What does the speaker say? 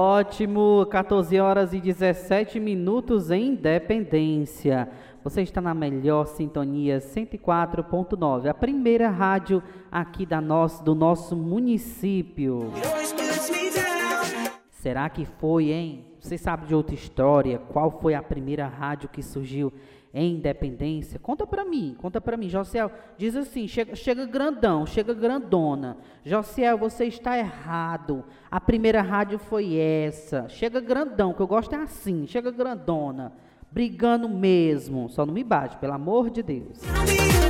Ótimo, 14 horas e 17 minutos em Independência. Você está na melhor sintonia 104.9, a primeira rádio aqui do nosso município. Será que foi, hein? Você sabe de outra história? Qual foi a primeira rádio que surgiu em Independência? Conta pra mim. Josiel, diz assim, chega grandão, chega grandona. Josiel, você está errado. A primeira rádio foi essa. Chega grandão, que eu gosto é assim, chega grandona. Brigando mesmo. Só não me bate, pelo amor de Deus.